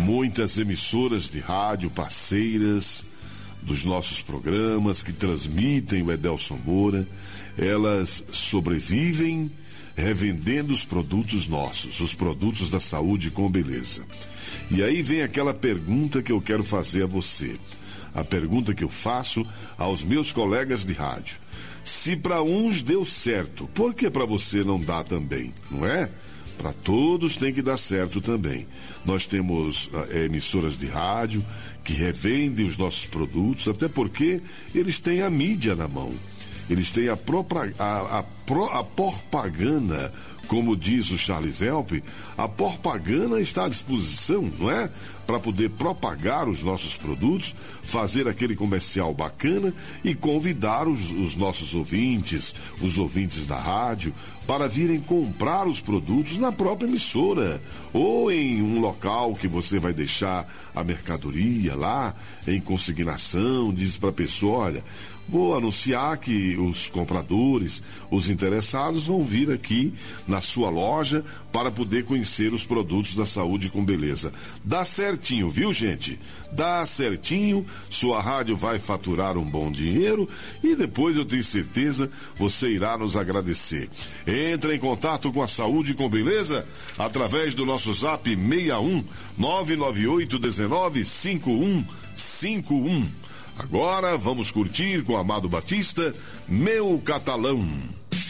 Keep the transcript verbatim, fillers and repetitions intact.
muitas emissoras de rádio parceiras dos nossos programas que transmitem o Edelson Moura, elas sobrevivem revendendo os produtos nossos, os produtos da saúde com beleza. E aí vem aquela pergunta que eu quero fazer a você, a pergunta que eu faço aos meus colegas de rádio. Se para uns deu certo, por que para você não dá também, não é? Para todos tem que dar certo também. Nós temos é, emissoras de rádio que revendem os nossos produtos, até porque eles têm a mídia na mão. Eles têm a, própria, a, a, pro, a propaganda, como diz o Charles Help, a propaganda está à disposição, não é? Para poder propagar os nossos produtos, fazer aquele comercial bacana e convidar os, os nossos ouvintes, os ouvintes da rádio, para virem comprar os produtos na própria emissora ou em um local que você vai deixar a mercadoria lá, em consignação, diz para a pessoa, olha, vou anunciar que os compradores, os interessados vão vir aqui na sua loja para poder conhecer os produtos da saúde com beleza. Dá certinho, viu, gente? Dá certinho, sua rádio vai faturar um bom dinheiro e depois eu tenho certeza você irá nos agradecer. Entre em contato com a Saúde com Beleza através do nosso zap seis um nove nove oito um nove cinco um cinco um. Agora vamos curtir com Amado Batista, Meu Catalão.